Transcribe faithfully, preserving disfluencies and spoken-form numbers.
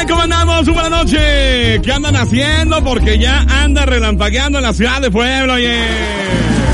¿Cómo andamos? Buenas noches. ¿Qué andan haciendo? Porque ya anda relampagueando en la ciudad de Puebla, oye.